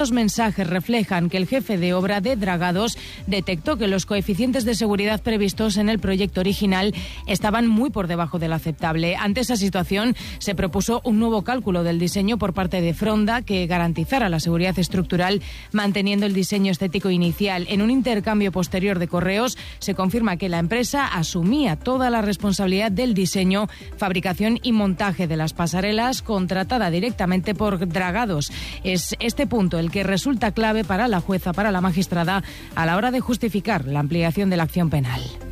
Los mensajes reflejan que el jefe de obra de Dragados detectó que los coeficientes de seguridad previstos en el proyecto original estaban muy por debajo del aceptable. Ante esa situación, se propuso un nuevo cálculo del diseño por parte de Fronda que garantizara la seguridad estructural, manteniendo el diseño estético inicial. En un intercambio posterior de correos, se confirma que la empresa asumía toda la responsabilidad del diseño, fabricación y montaje de las pasarelas, contratada directamente por Dragados. Es este punto el que resulta clave para la jueza, para la magistrada, a la hora de justificar la ampliación de la acción penal.